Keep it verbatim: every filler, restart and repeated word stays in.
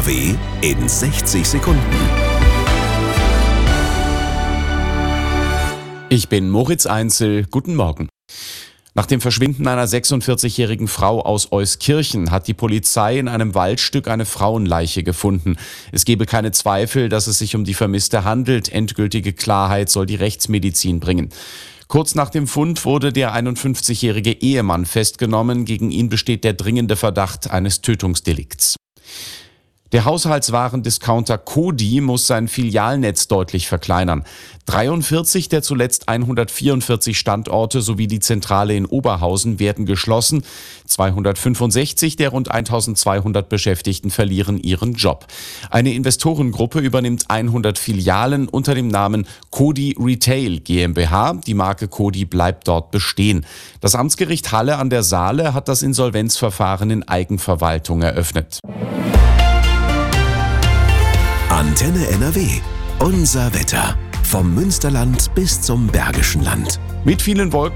W in sechzig Sekunden. Ich bin Moritz Einzel, guten Morgen. Nach dem Verschwinden einer sechsundvierzigjährigen Frau aus Euskirchen hat die Polizei in einem Waldstück eine Frauenleiche gefunden. Es gebe keine Zweifel, dass es sich um die Vermisste handelt. Endgültige Klarheit soll die Rechtsmedizin bringen. Kurz nach dem Fund wurde der einundfünfzigjährige Ehemann festgenommen. Gegen ihn besteht der dringende Verdacht eines Tötungsdelikts. Der Haushaltswarendiscounter Coty muss sein Filialnetz deutlich verkleinern. dreiundvierzig der zuletzt hundertvierundvierzig Standorte sowie die Zentrale in Oberhausen werden geschlossen. zweihundertfünfundsechzig der rund eintausendzweihundert Beschäftigten verlieren ihren Job. Eine Investorengruppe übernimmt hundert Filialen unter dem Namen Coty Retail GmbH. Die Marke Coty bleibt dort bestehen. Das Amtsgericht Halle an der Saale hat das Insolvenzverfahren in Eigenverwaltung eröffnet. Antenne N R W. Unser Wetter. Vom Münsterland bis zum Bergischen Land. Mit vielen Wolken